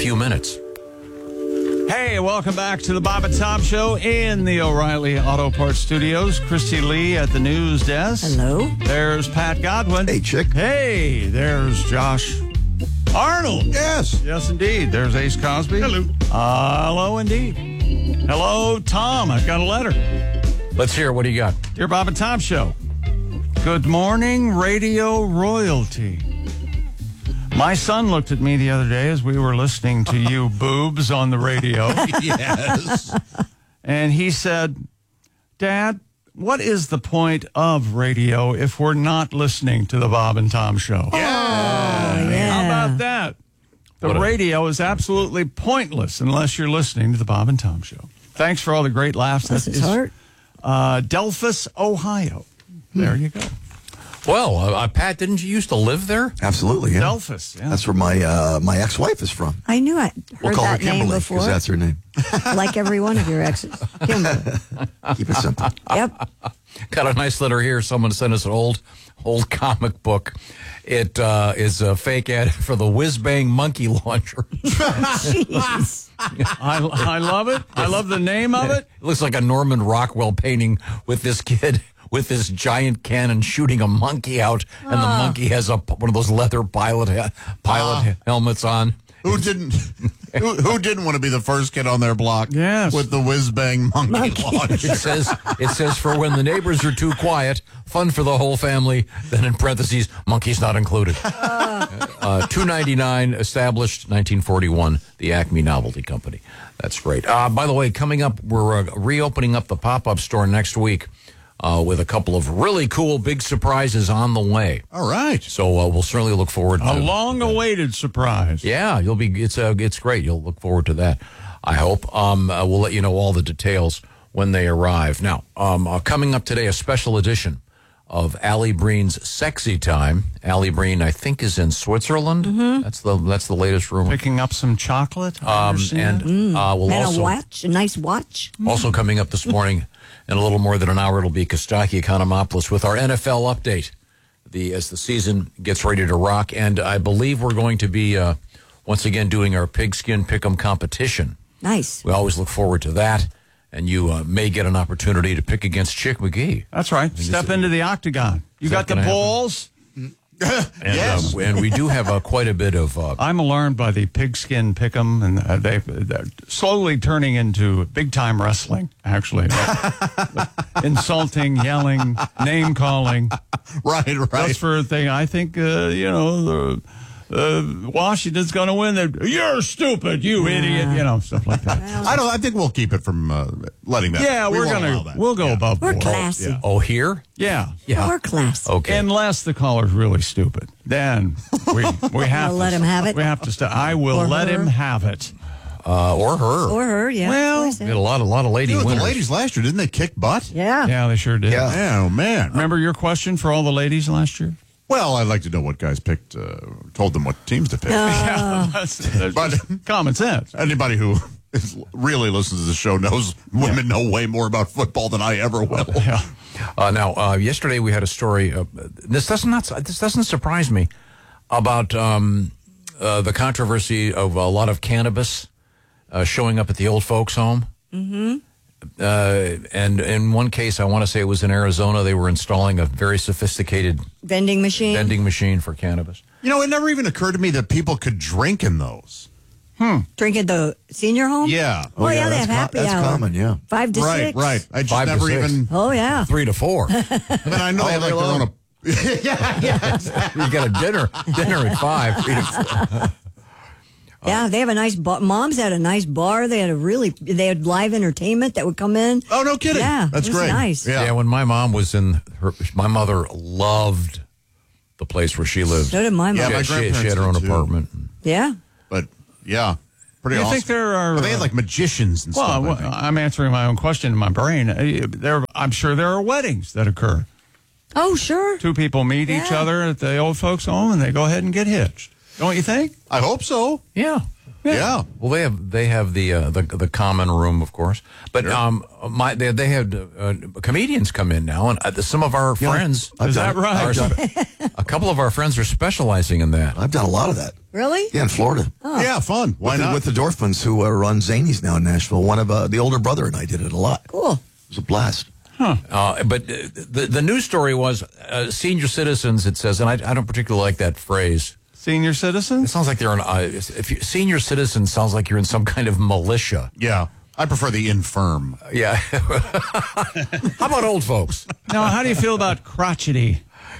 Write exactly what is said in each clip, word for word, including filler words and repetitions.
few minutes. Hey, welcome back to the Bob and Tom Show in the O'Reilly Auto Parts Studios. Christy Lee at the news desk. Hello. There's Pat Godwin. Hey, chick. Hey, there's Josh Arnold. Yes. Yes, indeed. There's Ace Cosby. Hello. Uh, hello, indeed. Hello, Tom. I've got a letter. Let's hear. What do you got? Dear Bob and Tom Show. Good morning, radio royalty. My son looked at me the other day as we were listening to you boobs on the radio. Yes. And he said, Dad, what is the point of radio if we're not listening to the Bob and Tom Show? Yeah. Oh, yeah. How about that? The What a- radio is absolutely pointless unless you're listening to the Bob and Tom Show. Thanks for all the great laughs. Bless That his is, heart. Uh, Delphus, Ohio. There you go. Well, uh, Pat, didn't you used to live there? Absolutely, yeah. Delphus, yeah. That's where my uh, my ex-wife is from. I knew I heard We'll call her that name Kimberly before. because that's her name. Like every one of your exes. Kimberly. Keep it simple. Yep. Got a nice letter here. Someone sent us an old, old comic book. It uh, is a fake ad for the Whiz Bang Monkey Launcher. Jeez. I, I love it. I love the name of it. It looks like a Norman Rockwell painting with this kid with this giant cannon shooting a monkey out, and the monkey has a one of those leather pilot ha- pilot Ah. helmets on. Who didn't? Who, who didn't want to be the first kid on their block? Yes. With the whiz bang monkey, Monkey. launcher. It says it says for when the neighbors are too quiet, fun for the whole family. Then in parentheses, monkeys not included. Uh, two ninety nine, established nineteen forty one, the Acme Novelty Company. That's great. Uh, by the way, coming up, we're uh, reopening up the pop up store next week uh, with a couple of really cool big surprises on the way. All right. So uh, we'll certainly look forward to A long-awaited surprise. Yeah, you'll be. It's uh, it's great. You'll look forward to that. I hope. Um, uh, we'll let you know all the details when they arrive. Now, um, uh, coming up today, a special edition of Allie Breen's Sexy Time. Allie Breen, I think, is in Switzerland. Mm-hmm. That's the that's the latest rumor. Picking up some chocolate. I Um, understand. and uh, we'll And also a watch, a nice watch. also coming up this morning in a little more than an hour. It'll be Kostaki Economopoulos with our N F L update. The as the season gets ready to rock, and I believe we're going to be uh, once again doing our pigskin pick'em competition. Nice. We always look forward to that, and you uh, may get an opportunity to pick against Chick McGee. That's right. Step into the octagon. You Is got that the gonna happen? balls. And, Yes. uh, and we do have uh, quite a bit of. Uh, I'm alarmed by the pigskin pick'em, and uh, they, they're slowly turning into big-time wrestling, actually. Insulting, yelling, name-calling. Right, right. Just for a thing. I think, uh, you know, the, uh, Washington's going to win. They're, You're stupid, you idiot. You know, stuff like that. I don't. I think we'll keep it from uh, letting that. Yeah, we we're won't going allow to, that. we'll go Yeah. above We're board. classy. yeah. oh, here? Yeah. Yeah. We're classy. Okay. Unless the caller's really stupid, then we we have We'll to let him have it. We have to. St- I will Or let her. him have it. Uh, or her. Or her, yeah. Well, Of course, We had a lot, a lot of lady Dude, the winners. ladies last year, didn't they kick butt? yeah. Yeah, they sure did. Yeah. Yeah, oh, man. Remember your question for all the ladies last year? Well, I'd like to know what guys picked, uh, told them what teams to pick. Yeah, that's, that's But- just common sense. Anybody who is, really listens to the show knows women know way more about football than I ever will. Yeah. Uh, now, uh, yesterday we had a story. Uh, this does not. This doesn't surprise me about um, uh, the controversy of a lot of cannabis uh, showing up at the old folks' home. Mm-hmm. Uh, and in one case, I want to say it was in Arizona. They were installing a very sophisticated Vending machine. vending machine for cannabis. You know, it never even occurred to me that people could drink in those. Drink at the senior home? Yeah. Oh, yeah, they that's have co- happy that's hour. common, yeah. Five to Right, six. right. I just Five to never six. even. Oh, yeah. Three to four. you I mean, I know they have like their own. op- yeah, yeah. got a dinner, dinner at five. Three to four. Yeah, they have a nice bar. Mom's had a nice bar. They had a really, they had live entertainment that would come in. Oh, no kidding. Yeah, That's it was great. nice. Yeah. Yeah, when my mom was in her, my mother loved the place where she lived. So did my mom. Yeah, She, my had- she, had- she grandparents had her own did, too. apartment. Yeah. But yeah, pretty Do you awesome. think there are? But they had like magicians and well, stuff. I well, think. I'm answering my own question in my brain. Uh, There, I'm sure there are weddings that occur. Oh, sure. Two people meet each Yeah. other at the old folks' home, and they go ahead and get hitched. Don't you think? I hope so. Yeah. Yeah. Well, they have they have the uh, the the common room, of course, but um, my they they had uh, comedians come in now, and uh, some of our Yeah, friends. I've Is done that it. right? I've done it. A couple of our friends are specializing in that. I've done a lot of that. Really? Yeah, in Florida. Yeah, fun. Why with, not? The, with the Dorfmans, who uh, run Zanies now in Nashville. One of uh, the older brother and I did it a lot. Cool. It was a blast. Uh, but uh, the the news story was uh, senior citizens. It says, and I, I don't particularly like that phrase. Senior It citizens? sounds like they're an uh, if you, senior citizen sounds like you're in some kind of militia. yeah. I prefer the infirm. Yeah. How about old folks? Now, how do you feel about crotchety?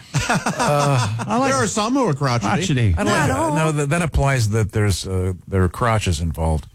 I like There are some who are crotchety. crotchety. I don't Not like, all. no, that, that applies that there's uh, there are crotches involved.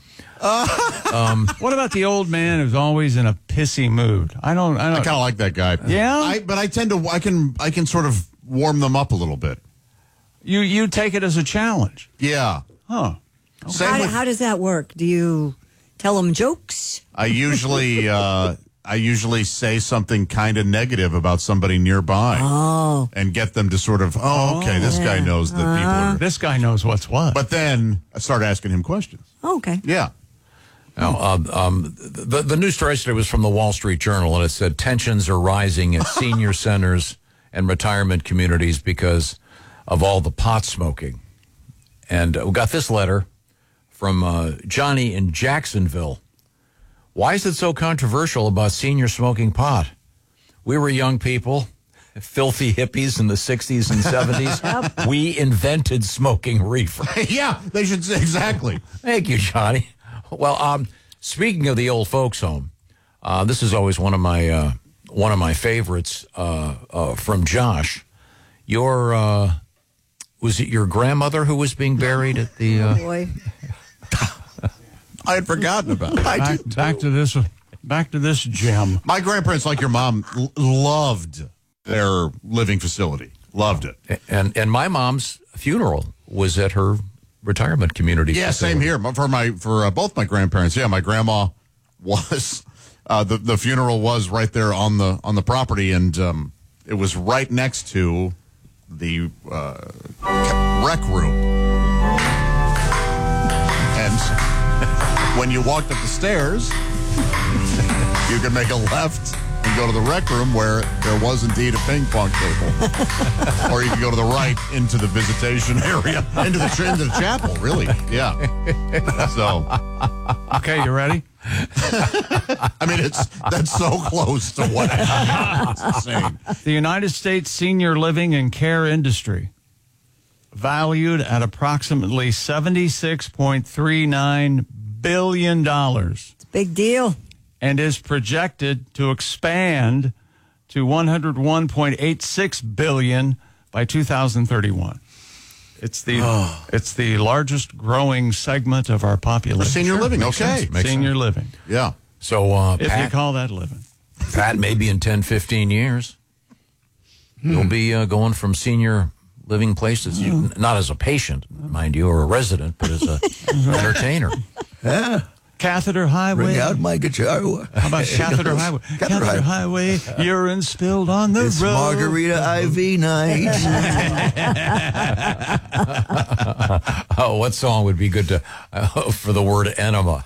What about the old man who's always in a pissy mood? I don't. I I don't. kind of like that guy. Yeah? I, but I tend to. I can. I can sort of warm them up a little bit. You you take it as a challenge, Yeah. huh? Same How, with. how does that work? Do you tell them jokes? I usually. Uh, I usually say something kind of negative about somebody nearby. Oh. And get them to sort of. Oh, okay. This guy knows that people are. This guy knows what's what. But then I start asking him questions. Oh, okay. Yeah. Now, um, um, the the news story yesterday was from the Wall Street Journal, and it said tensions are rising at senior centers and retirement communities because of all the pot smoking. And uh, we got this letter from uh, Johnny in Jacksonville. Why is it so controversial about senior smoking pot? We were young people, filthy hippies in the sixties and seventies. We invented smoking reefer. Yeah. They should say exactly. Thank you, Johnny. Well, um, speaking of the old folks' home, uh, this is always one of my uh, one of my favorites uh, uh, from Josh. Your uh, was it your grandmother who was being buried at the? Uh, Boy. I had forgotten about it. back, back to this. Back to this gem. My grandparents, like your mom, l- loved their living facility. Loved it. and and my mom's funeral was at her retirement community. Yeah, facility. same here. For my for uh, both my grandparents. Yeah, my grandma was uh, the the funeral was right there on the on the property, and um, it was right next to the uh, rec room. And when you walked up the stairs, you could make a left and go to the rec room where there was indeed a ping pong table. Or you could go to the right into the visitation area, into the, into the chapel, really. Yeah. So, Okay, you ready? I mean, it's that's so close to what happened. It's insane. The United States senior living and care industry, valued at approximately seventy-six point three nine billion dollars, Big deal. and is projected to expand to one hundred one point eight six billion dollars by two thousand thirty-one. It's the Oh. it's the largest growing segment of our For population. senior living, Makes okay. sense. Makes Senior living, Yeah. So uh, if you Pat, call that living. Pat, maybe in ten, fifteen years, you'll be uh, going from senior living places, you, not as a patient, mind you, or a resident, but as a entertainer. Yeah. Catheter Highway. Bring out my guitar. How about Catheter Highway? Catheter Catheter Highway. Highway, urine spilled on the It's road. Margarita I V night. Oh, what song would be good to uh, for the word enema?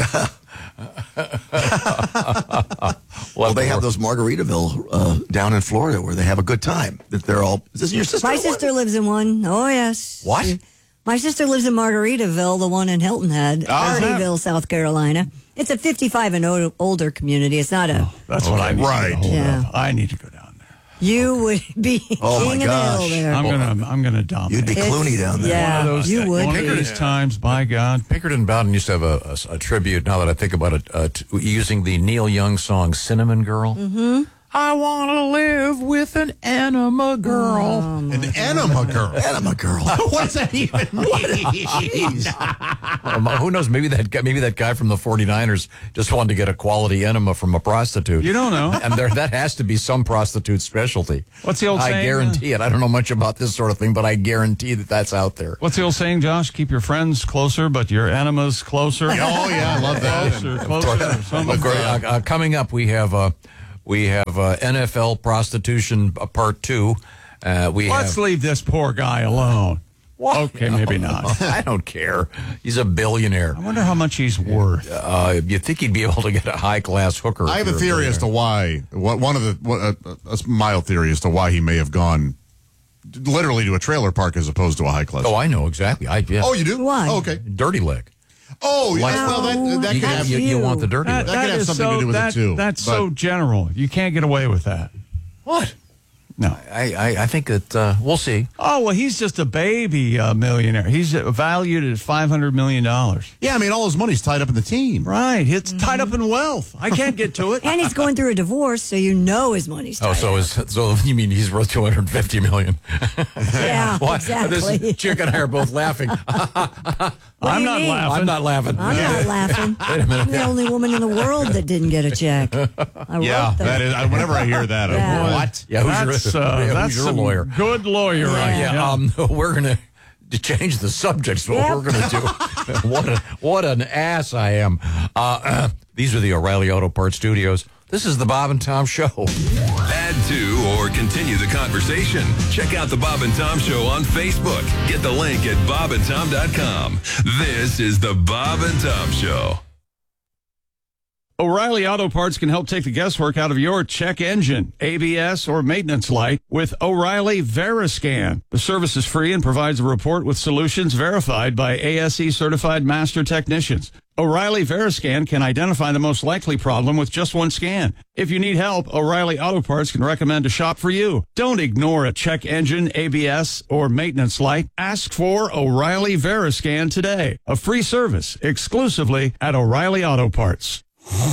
Well, they have those Margaritaville uh, down in Florida where they have a good time. That they're all. Is this your sister? My sister lives in one. Oh, yes. What? My sister lives in Margaritaville, the one in Hilton Head, Oh, is that- Margaritaville, South Carolina. It's a fifty-five and o- older community. It's not a. That's what I need Right. to get a hold Yeah. of. I need to go down there. You would be Oh, my king of the hill gosh. there. I'm gonna I'm gonna dominate. You'd be It's- Clooney down there. Yeah, One of those, you would one of be. these times, by God. Pinkerton Bowden used to have a, a, a tribute, now that I think about it, uh, to, using the Neil Young song Cinnamon Girl. Mm-hmm. I want to live with an enema girl. An enema girl. Anima girl. What does that even mean? Um, who knows? Maybe that guy, maybe that guy from the forty-niners just wanted to get a quality enema from a prostitute. You don't know. And there, that has to be some prostitute specialty. What's the old I saying, guarantee it. I don't know much about this sort of thing, but I guarantee that that's out there. What's the old saying, Josh? Keep your friends closer, but your enemas closer. Oh, yeah, I love that. Closer, closer. or something. Of course, uh, uh, coming up, we have uh, we have uh, N F L prostitution uh, part two. Uh, we Let's have leave this poor guy alone. Okay, maybe not. I don't care. He's a billionaire. I wonder how much he's worth. Uh, you'd think he'd be able to get a high-class hooker. I have a theory as to why. What one of the what, uh, a mild theory as to why he may have gone literally to a trailer park as opposed to a high class. Oh, I know exactly. I yeah. Oh, you do? Why? Oh, okay. Dirty lick. Oh, yeah. Like- Well, that, that You, could got- have you, you want the dirty That, lick. That could that have is something so, to do with it, that- too, That's but- so general. You can't get away with that. What? No. I, I, I think that uh, we'll see. Oh, well, he's just a baby uh, millionaire. He's uh, valued at five hundred million dollars. Yeah, I mean, all his money's tied up in the team. Right. It's tied up in wealth. I can't get to it. And he's going through a divorce, so you know his money's tied Oh, so up. is so you mean he's worth two hundred fifty million? Yeah, What? exactly. This chick and I are both laughing. What do I'm you not mean? laughing. I'm not laughing. I'm not laughing. I'm the only woman in the world that didn't get a check. I Yeah, wrote that is. I, whenever I hear that, Yeah. I'm what? Yeah, who's That's, your, uh, yeah, that's who's your some lawyer? good lawyer, right? Yeah, um, we're gonna to change the subject. So Yep. what we're gonna do? what a, what an ass I am. Uh, uh, these are the O'Reilly Auto Parts Studios. This is the Bob and Tom Show. Add to or continue the conversation. Check out the Bob and Tom Show on Facebook. Get the link at bob and tom dot com. This is the Bob and Tom Show. O'Reilly Auto Parts can help take the guesswork out of your check engine, A B S, or maintenance light with O'Reilly Veriscan. The service is free and provides a report with solutions verified by A S E certified master technicians. O'Reilly Veriscan can identify the most likely problem with just one scan. If you need help, O'Reilly Auto Parts can recommend a shop for you. Don't ignore a check engine, A B S, or maintenance light. Ask for O'Reilly Veriscan today. A free service exclusively at O'Reilly Auto Parts.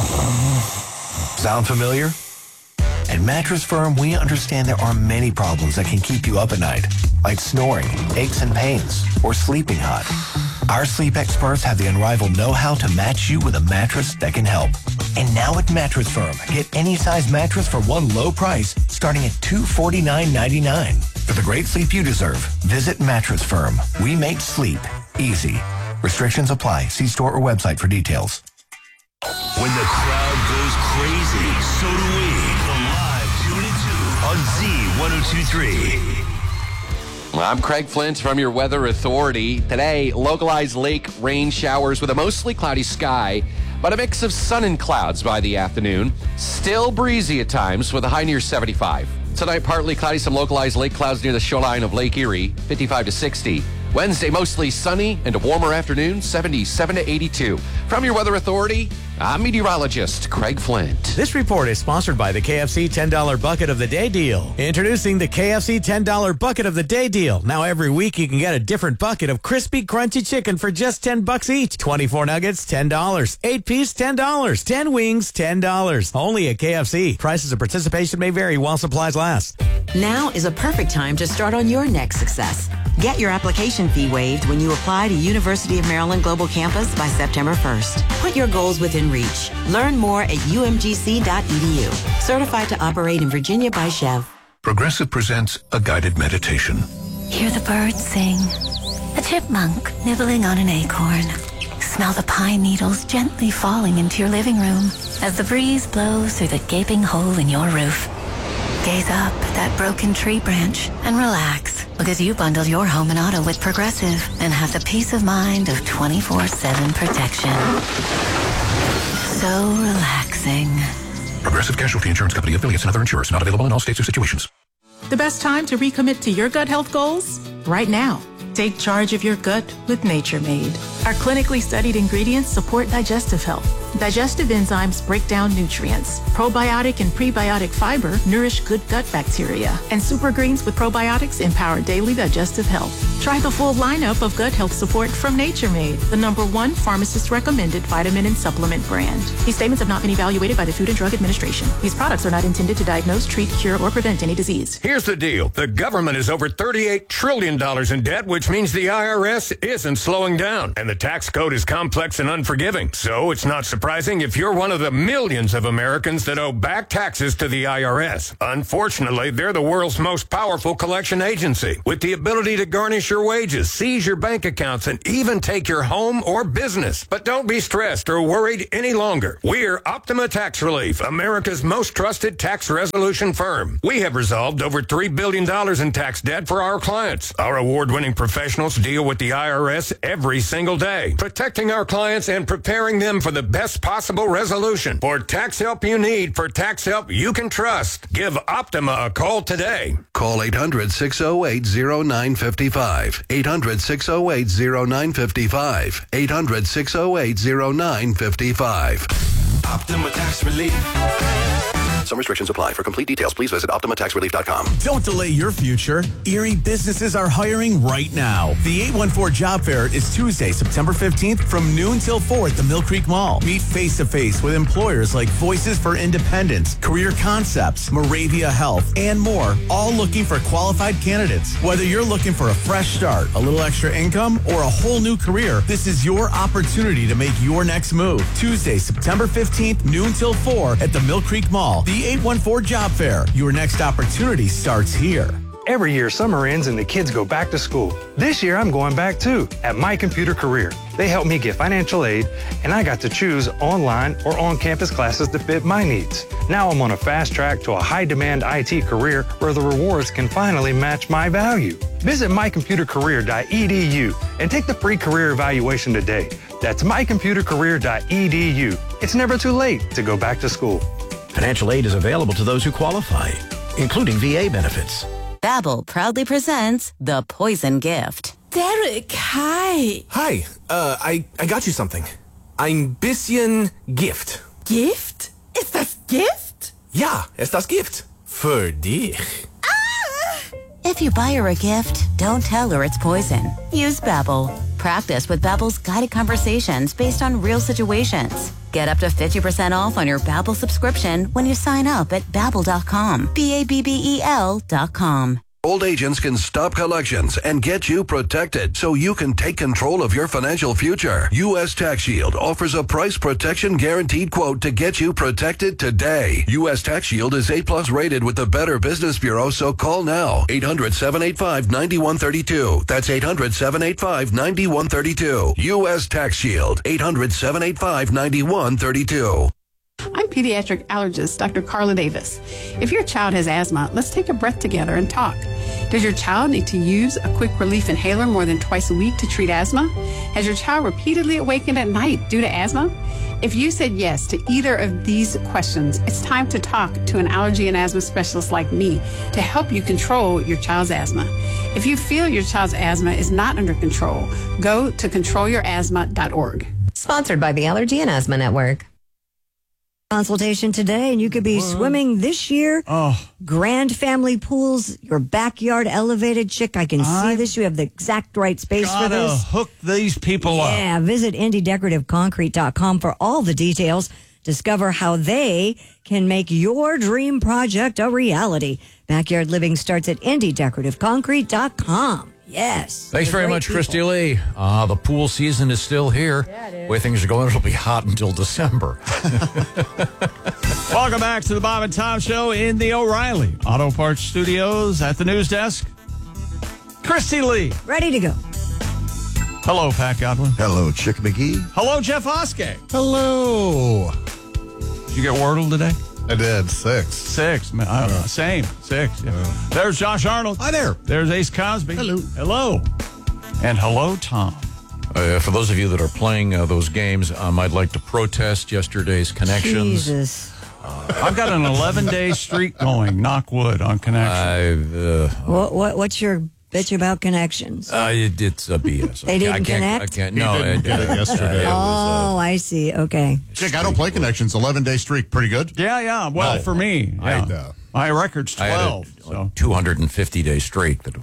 Sound familiar? At Mattress Firm, we understand there are many problems that can keep you up at night, like snoring, aches and pains, or sleeping hot. Our sleep experts have the unrivaled know-how to match you with a mattress that can help. And now at Mattress Firm, get any size mattress for one low price, starting at two hundred forty-nine ninety-nine. For the great sleep you deserve, visit Mattress Firm. We make sleep easy. Restrictions apply. See store or website for details. When the crowd goes crazy, so do we. The live two to two on Z ten twenty-three. I'm Craig Flint from your Weather Authority. Today, localized lake rain showers with a mostly cloudy sky, but a mix of sun and clouds by the afternoon. Still breezy at times with a high near seventy-five. Tonight, partly cloudy, some localized lake clouds near the shoreline of Lake Erie, fifty-five to sixty. Wednesday, mostly sunny and a warmer afternoon, seventy-seven to eighty-two. From your Weather Authority, I'm meteorologist Craig Flint. This report is sponsored by the K F C ten dollar Bucket of the Day deal. Introducing the K F C ten dollar Bucket of the Day deal. Now every week you can get a different bucket of crispy, crunchy chicken for just ten bucks each. twenty-four nuggets, ten dollars. eight piece, ten dollars. ten wings, ten dollars. Only at K F C. Prices of participation may vary while supplies last. Now is a perfect time to start on your next success. Get your application fee waived when you apply to University of Maryland Global Campus by September first. Put your goals within reach. Learn more at u m g c dot e d u. Certified to operate in Virginia by Chev. Progressive presents a guided meditation. Hear the birds sing. A chipmunk nibbling on an acorn. Smell the pine needles gently falling into your living room as the breeze blows through the gaping hole in your roof. Gaze up at that broken tree branch and relax because you bundled your home and auto with Progressive and have the peace of mind of twenty-four seven protection. So relaxing. Progressive Casualty Insurance Company, affiliates, and other insurers. Not available in all states or situations. The best time to recommit to your gut health goals? Right now. Take charge of your gut with Nature Made. Our clinically studied ingredients support digestive health. Digestive enzymes break down nutrients. Probiotic and prebiotic fiber nourish good gut bacteria. And super greens with probiotics empower daily digestive health. Try the full lineup of gut health support from Nature Made, the number one pharmacist-recommended vitamin and supplement brand. These statements have not been evaluated by the Food and Drug Administration. These products are not intended to diagnose, treat, cure, or prevent any disease. Here's the deal. The government is over thirty-eight trillion dollars in debt, which means the I R S isn't slowing down. And the tax code is complex and unforgiving. So it's not surprising surprising if you're one of the millions of Americans that owe back taxes to the I R S. Unfortunately, they're the world's most powerful collection agency with the ability to garnish your wages, seize your bank accounts, and even take your home or business. But don't be stressed or worried any longer. We're Optima Tax Relief, America's most trusted tax resolution firm. We have resolved over three billion dollars in tax debt for our clients. Our award-winning professionals deal with the I R S every single day, protecting our clients and preparing them for the best possible resolution. For tax help you need, for tax help you can trust, give Optima a call today. Call eight hundred, six oh eight, oh nine five five. eight hundred, six oh eight, oh nine five five. eight hundred, six oh eight, oh nine five five. Optima Tax Relief. Some restrictions apply. For complete details, please visit Optima Tax Relief dot com. Don't delay your future. Erie businesses are hiring right now. The eight one four Job Fair is Tuesday, September fifteenth from noon till four at the Mill Creek Mall. Meet face-to-face with employers like Voices for Independence, Career Concepts, Moravia Health, and more, all looking for qualified candidates. Whether you're looking for a fresh start, a little extra income, or a whole new career, this is your opportunity to make your next move. Tuesday, September fifteenth, noon till four at the Mill Creek Mall. The eight one four Job Fair. Your next opportunity starts here. Every year, summer ends and the kids go back to school. This year, I'm going back too, at My Computer Career. They helped me get financial aid, and I got to choose online or on-campus classes that fit my needs. Now I'm on a fast track to a high-demand I T career where the rewards can finally match my value. Visit my computer career dot e d u and take the free career evaluation today. That's my computer career dot e d u. It's never too late to go back to school. Financial aid is available to those who qualify, including V A benefits. Babbel proudly presents The Poison Gift. Derek, hi. Hi, uh, I, I got you something. Ein bisschen Gift. Gift? Ist das Gift? Ja, ist das Gift. Für dich. If you buy her a gift, don't tell her it's poison. Use Babbel. Practice with Babbel's guided conversations based on real situations. Get up to fifty percent off on your Babbel subscription when you sign up at babbel dot com. B A B B E L dot com. Old agents can stop collections and get you protected so you can take control of your financial future. U S Tax Shield offers a price protection guaranteed quote to get you protected today. U S Tax Shield is A plus rated with the Better Business Bureau, so call now. eight hundred, seven eight five, nine one three two. That's eight hundred, seven eight five, nine one three two. U S Tax Shield. eight hundred, seven eight five, nine one three two. I'm pediatric allergist Doctor Carla Davis. If your child has asthma, let's take a breath together and talk. Does your child need to use a quick relief inhaler more than twice a week to treat asthma? Has your child repeatedly awakened at night due to asthma? If you said yes to either of these questions, it's time to talk to an allergy and asthma specialist like me to help you control your child's asthma. If you feel your child's asthma is not under control, go to control your asthma dot org. Sponsored by the Allergy and Asthma Network. Consultation today, and you could be swimming this year. Oh. Grand family pools, your backyard elevated. Chick, I can I see this. You have the exact right space for Gotta this. hook these people yeah, up. Yeah, visit Indy Decorative Concrete dot com for all the details. Discover how they can make your dream project a reality. Backyard living starts at Indy Decorative Concrete dot com. Yes. Thanks very much, people. Christy Lee. Uh, the pool season is still here. Yeah, it is. The way things are going, it'll be hot until December. Welcome back to the Bob and Tom Show in the O'Reilly Auto Parts Studios at the news desk. Christy Lee. Ready to go. Hello, Pat Godwin. Hello, Chick McGee. Hello, Jeff Oskey. Hello. Did you get Wordle today? I did. Six. Six. Man, I don't know. Same. Six. Yeah. Yeah. There's Josh Arnold. Hi there. There's Ace Cosby. Hello. Hello. And hello, Tom. Uh, for those of you that are playing uh, those games, um, I'd like to protest yesterday's connections. Jesus. I've got an eleven-day streak going, knock wood, on connections. Uh, What, what, what's your bitch about connections? uh, it, it's a B S. They I didn't can't, connect? I can't. He No, didn't get it yesterday. it was, oh, I see. Okay. Chick, I don't play connections. eleven-day streak. Pretty good. Yeah, yeah. Well, No. for me, I, yeah. uh, my record's I had a, twelve. so. two hundred fifty day streak. That,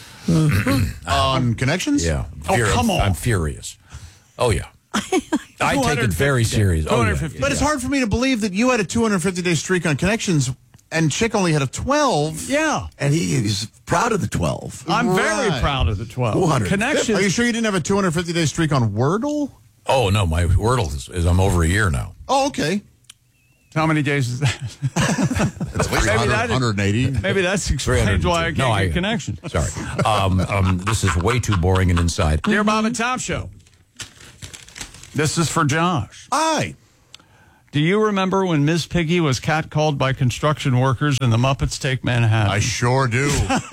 On connections? yeah. Oh, Fur- come on. I'm furious. Oh, yeah. I take it very serious. Oh, yeah, yeah, But it's yeah. hard for me to believe that you had a two hundred fifty day streak on connections and Chick only had a twelve. Yeah. And he is proud of the twelve. I'm very Right. proud of the twelve. two hundred. Connections. Are you sure you didn't have a two hundred fifty day streak on Wordle? Oh, no, my Wordle is, is I'm over a year now. Oh, okay. How many days is that? At least one hundred, one hundred eighty. Maybe that's explains why I can't no, get I, connection. Sorry. Um, um, this is way too boring and inside. Dear Bob and Tom Show. This is for Josh. Hi. Do you remember when Miss Piggy was catcalled by construction workers in The Muppets Take Manhattan? I sure do.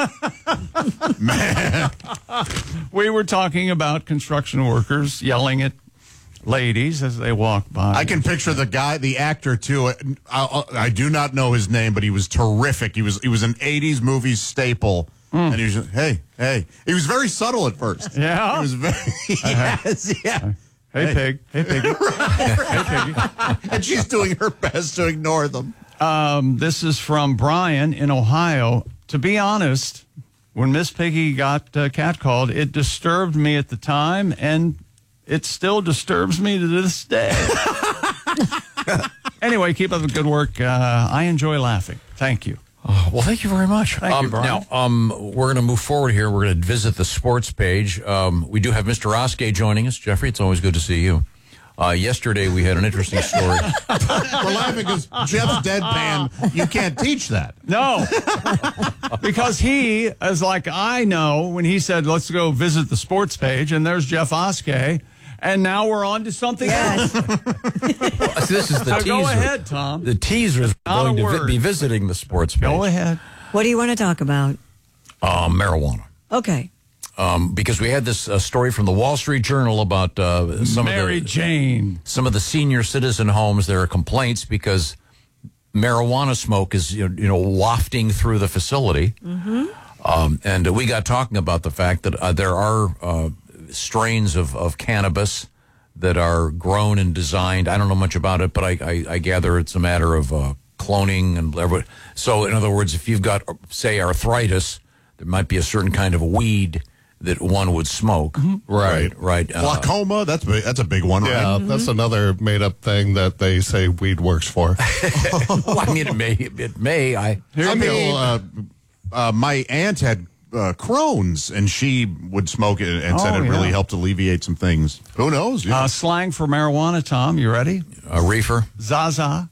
Man. We were talking about construction workers yelling at ladies as they walk by. I can picture the guy, the actor too. I, I, I do not know his name, but he was terrific. He was he was an eighties movies staple, mm. and he was hey hey. He was very subtle at first. Yeah, he was very yes yeah. Hey, hey pig, hey piggy, hey piggy, and she's doing her best to ignore them. Um, this is from Brian in Ohio. To be honest, when Miss Piggy got uh, catcalled, it disturbed me at the time, and it still disturbs me to this day. Anyway, keep up the good work. Uh, I enjoy laughing. Thank you. Oh, well, thank you very much. Thank um, you, Brian. Now, um, we're going to move forward here. We're going to visit the sports page. Um, we do have Mister Oskey joining us. Jeffrey, it's always good to see you. Uh, yesterday, we had an interesting story. We're laughing because Jeff's deadpan. You can't teach that. No. Because he is like, I know when he said, let's go visit the sports page, and there's Jeff Oskey, and now we're on to something yes. else. Well, this is the so teaser. Go ahead, Tom. The teaser is Not going a to vi- word. be visiting the sports page. Go ahead. What do you want to talk about? Uh, marijuana. Okay. Um, because we had this uh, story from the Wall Street Journal about uh, some Mary of the Jane. some of the senior citizen homes. There are complaints because marijuana smoke is you know, you know wafting through the facility, Mm-hmm. um, and we got talking about the fact that uh, there are uh, strains of, of cannabis that are grown and designed. I don't know much about it, but I, I, I gather it's a matter of uh, cloning and whatever. So, in other words, if you've got, say, arthritis, there might be a certain kind of weed that one would smoke. Mm-hmm. Right. Right. Uh, Glaucoma, that's big, that's a big one, Yeah, right? that's another made-up thing that they say weed works for. well, I mean, it may. It may. I. I mean, uh, uh, my aunt had uh, Crohn's, and she would smoke it and said Oh, it really yeah. helped alleviate some things. Who knows? Yeah. Uh, slang for marijuana, Tom. You ready? A reefer. Zaza.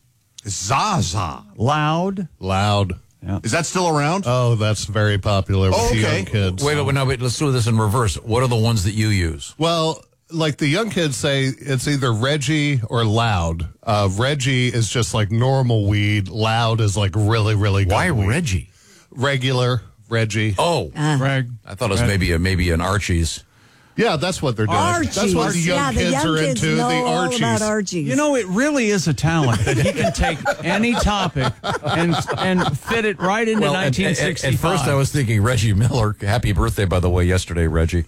Zaza. Loud. Loud. Yeah. Is that still around? Oh, that's very popular with Oh, the okay. young kids. Wait, wait, no, wait. Let's do this in reverse. What are the ones that you use? Well, like the young kids say, it's either Reggie or Loud. Uh, Reggie is just like normal weed. Loud is like really, really good Why weed. Reggie? Regular Reggie. Oh, Greg. I thought it was maybe a, maybe an Archie's. Yeah, that's what they're doing. Archie's. That's what the young yeah, kids the young are kids into. know The all Archies. about Archie's. You know, it really is a talent that he can take any topic and and fit it right into Well, at, nineteen at, sixty-five. at first, I was thinking Reggie Miller. Happy birthday, by the way, yesterday, Reggie.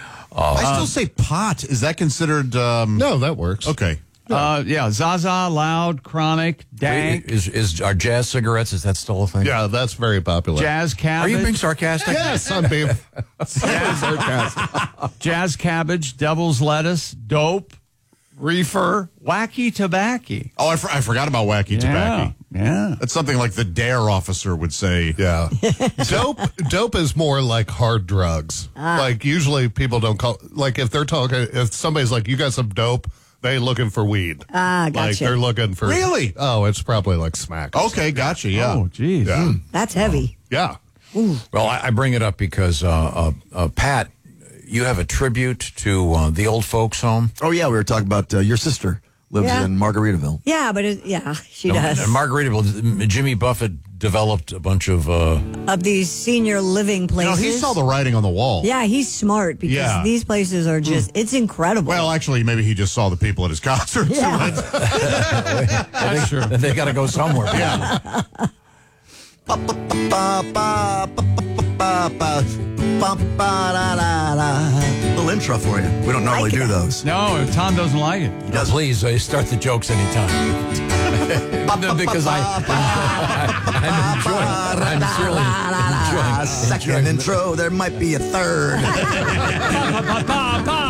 I still say pot. Is that considered? Um, No, that works. Okay. Uh, yeah, Zaza, Loud, Chronic, Dank, Is is our jazz cigarettes? Is that still a thing? Yeah, that's very popular. Jazz Are Cabbage. you being sarcastic? Yes, I'm being Jazz, Jazz Cabbage, Devil's Lettuce, Dope, Reefer, Wacky Tobacco. Oh, I, for, I forgot about wacky tobacco. Yeah. That's something like the dare officer would say. Yeah. dope dope is more like hard drugs. Like usually people don't call like if they're talking if somebody's like, you got some dope, they looking for weed. Ah, Like gotcha. they're looking for Really? Oh, it's probably like smack. Okay, gotcha. Yeah. Oh, geez. Yeah. That's heavy. Yeah. Well, I, I bring it up because uh, uh, uh, Pat, you have a tribute to uh, the old folks' home. Oh, yeah, we were talking about uh, your sister lives Yeah. in Margaritaville. Yeah, but it, yeah, she In does. Margaritaville, Jimmy Buffett developed a bunch of. Uh, Of these senior living No, places. he saw the writing on the wall. Yeah, he's smart because Yeah. these places are just, it's incredible. Well, actually, maybe he just saw the people at his concert. Yeah. That's true. they got to go somewhere. Yeah. Little intro for you. We don't normally do those. No, Tom doesn't like it. No, please uh, start the jokes anytime. because I, I'm enjoying. I'm really enjoying. Second intro, there might be a third.